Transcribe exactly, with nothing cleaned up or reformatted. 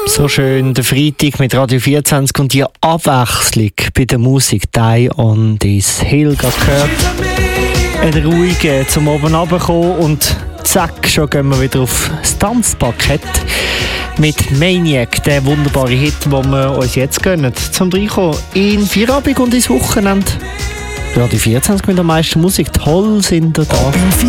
So schön, der Freitag mit Radio vierundzwanzig und die Abwechslung bei der Musik. Die on this hill gehört. Ein ruhiger zum oben runterkommen und zack, schon gehen wir wieder auf das Tanzparkett mit Maniac, der wunderbare Hit, den wir uns jetzt gönnen. Zum Reinkommen in Feierabend und ins Wochenende. Radio vierundzwanzig mit der meisten Musik. Toll sind ihr da.